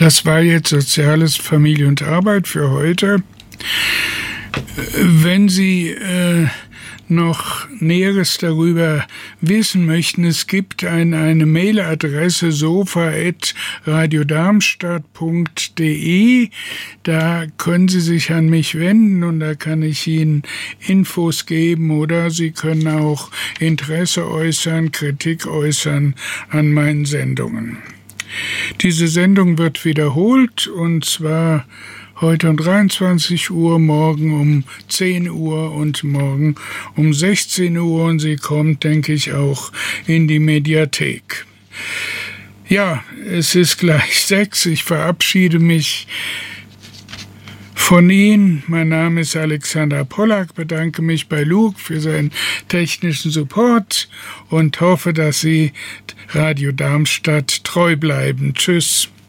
Das war jetzt Soziales, Familie und Arbeit für heute. Wenn Sie noch Näheres darüber wissen möchten, es gibt eine Mailadresse sofa@radiodarmstadt.de. Da können Sie sich an mich wenden und da kann ich Ihnen Infos geben oder Sie können auch Interesse äußern, Kritik äußern an meinen Sendungen. Diese Sendung wird wiederholt und zwar heute um 23 Uhr, morgen um 10 Uhr und morgen um 16 Uhr. Und sie kommt, denke ich, auch in die Mediathek. Ja, es ist gleich 6. Ich verabschiede mich von Ihnen. Mein Name ist Alexander Pollack, bedanke mich bei Luke für seinen technischen Support und hoffe, dass Sie Radio Darmstadt treu bleiben. Tschüss.